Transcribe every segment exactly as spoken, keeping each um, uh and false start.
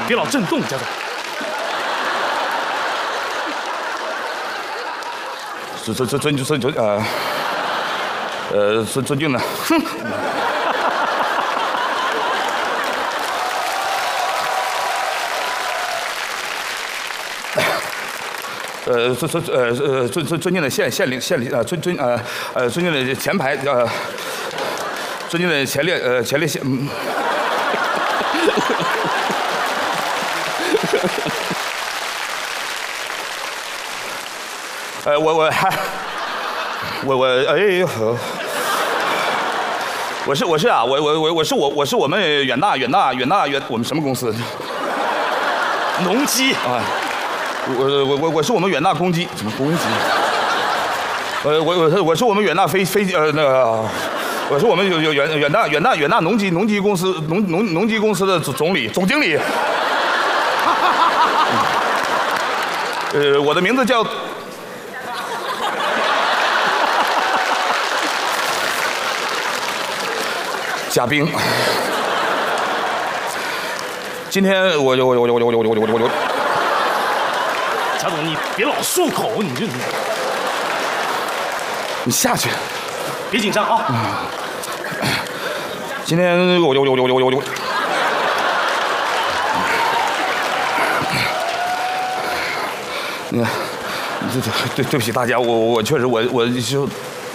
别老震动，家长。 尊尊尊尊尊尊呃呃尊尊敬的，哼。呃尊尊呃呃尊尊尊敬的县县领县领呃尊尊呃呃尊敬的前排呃尊敬的前列呃前列县。嗯呃，我我还，我我哎呦，我是我是啊，我我我我是我我是我们远大远大远大远我们什么公司？ 农机啊，我我我我是我们远大公鸡，什么公鸡？呃，我我我是我们远大飞飞呃那个，我是我们有有远远大远大远大农机农机公司农农农机公司的总总理总经理。呃，我的名字叫。嘉宾，今天我我我我我我我我我我， 贾总，你别老漱口，你就你下去， 别紧张啊。 今天我我我我我我我，你看，对对对对不起大家，我我确实我我就。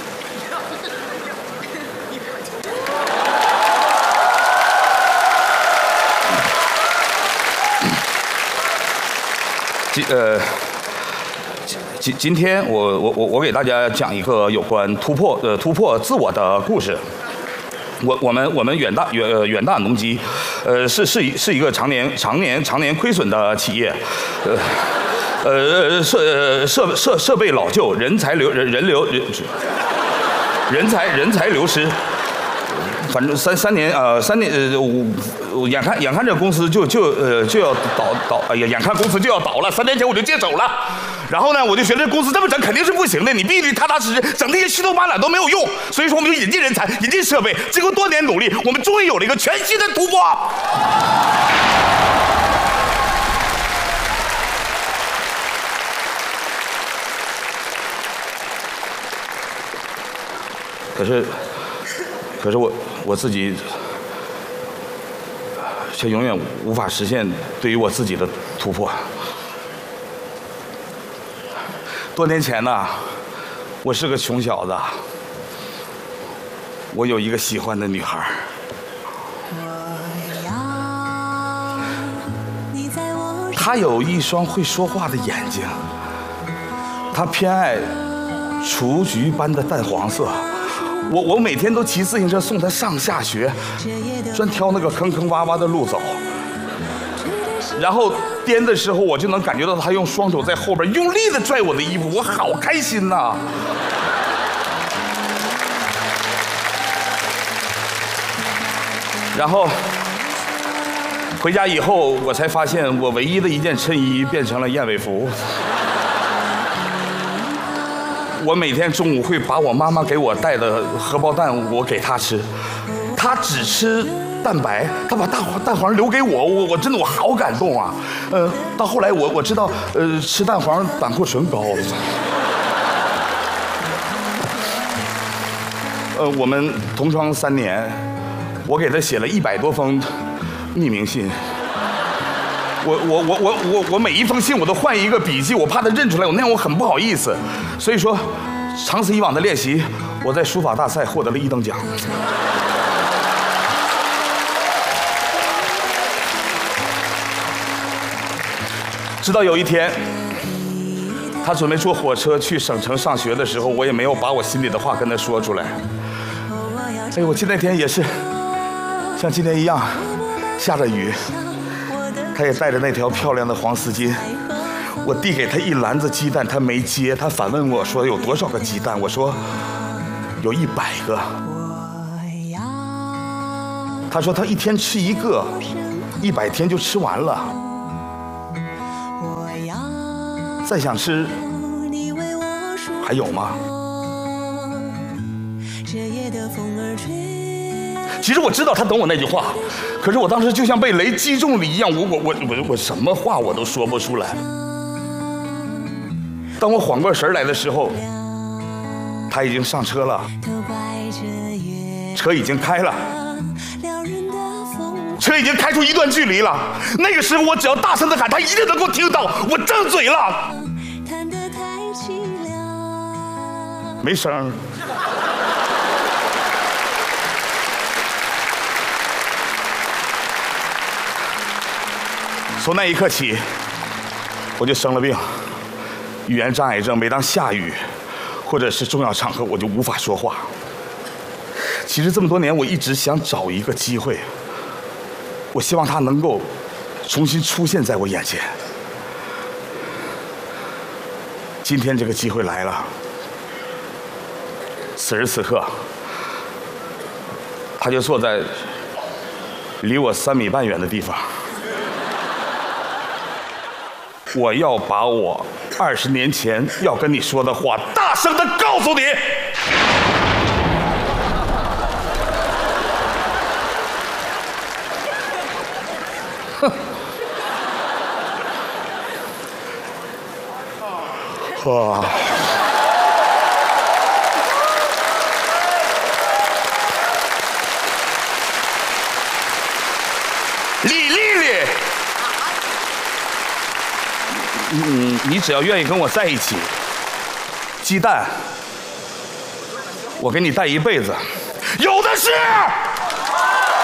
今呃，今今天我我我我给大家讲一个有关突破呃突破自我的故事。我我们我们远大远呃远大农机，呃是是一是一个常年常年常年亏损的企业，呃呃设设设设备老旧，人才流人人流人人才人才流失。反正三三年呃三年呃我眼看眼看这公司就就呃就要倒倒哎呀眼看公司就要倒了，三年前我就接手了，然后呢我就觉得这公司这么整肯定是不行的，你必须踏踏实实，整那些虚头巴脑都没有用，所以说我们就引进人才，引进设备，经过多年努力，我们终于有了一个全新的突破。可是。可是我我自己却永远无法实现对于我自己的突破。多年前呢，我是个穷小子，我有一个喜欢的女孩，她有一双会说话的眼睛，她偏爱雏菊般的淡黄色。我我每天都骑自行车送她上下学，专挑那个坑坑洼洼的路走，然后颠的时候我就能感觉到她用双手在后边用力的拽我的衣服，我好开心呐！然后回家以后，我才发现我唯一的一件衬衣变成了燕尾服。我每天中午会把我妈妈给我带的荷包蛋我给她吃，她只吃蛋白，她把大黄蛋黄留给我，我我真的我好感动啊。呃，到后来我我知道，呃，吃蛋黄胆固醇高。呃，我们同窗三年，我给她写了一百多封匿名信。我我我我我我每一封信我都换一个笔记，我怕他认出来，我那样我很不好意思。所以说，长此以往的练习，我在书法大赛获得了一等奖。直到有一天，他准备坐火车去省城上学的时候，我也没有把我心里的话跟他说出来。哎，我记得那天也是像今天一样，下着雨。他也带着那条漂亮的黄丝巾，我递给他一篮子鸡蛋，他没接，他反问我说有多少个鸡蛋？我说有一百个。他说他一天吃一个，一百天就吃完了。再想吃还有吗？ 其实我知道他懂我那句话，可是我当时就像被雷击中了一样，我我我我我什么话我都说不出来。当我缓过神来的时候，他已经上车了，车已经开了，车已经开出一段距离了。那个时候我只要大声的喊，他一定能够听到。我张嘴了，没声。从那一刻起，我就生了病，语言障碍症。每当下雨或者是重要场合，我就无法说话。其实这么多年，我一直想找一个机会，我希望他能够重新出现在我眼前。今天这个机会来了，此时此刻，他就坐在离我三米半远的地方。我要把我二十年前要跟你说的话，大声的告诉你。哼，哇！李丽丽。嗯，你只要愿意跟我在一起，鸡蛋我给你带一辈子，有的是。